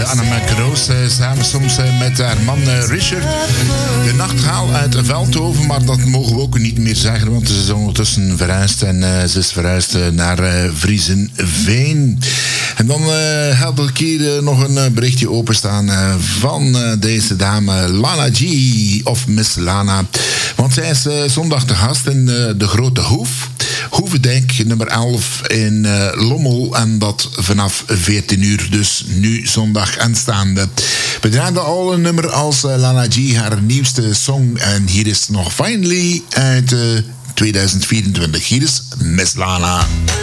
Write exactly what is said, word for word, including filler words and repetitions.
Annemiek Roos samen soms met haar man Richard. De nachtegaal uit Veldhoven, maar dat mogen we ook niet meer zeggen, want ze is ondertussen verhuisd en uh, ze is verhuisd naar uh, Vriezenveen. En dan uh, heb ik hier uh, nog een uh, berichtje openstaan uh, van uh, deze dame Lana G, of Miss Lana. Want zij is uh, zondag te gast in uh, de Grote Hoef. Hoevendijk, nummer elf in uh, Lommel. En dat vanaf veertien uur, dus nu zondag aanstaande. We draaien al een nummer als uh, Lana G, haar nieuwste song. En hier is nog Finally uit uh, tweeduizend vierentwintig. Hier is Miss Lana.